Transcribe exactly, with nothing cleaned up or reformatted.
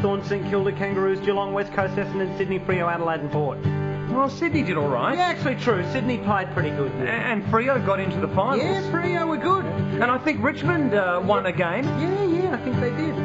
Hawthorn, St Kilda, Kangaroos, Geelong, West Coast, Essendon, Sydney, Freo, Adelaide and Port. Well, Sydney did all right. Yeah, actually true. Sydney played pretty good. A- And Freo got into the finals. Yeah, Freo were good. And I think Richmond uh, won a game. Yeah, yeah, I think they did.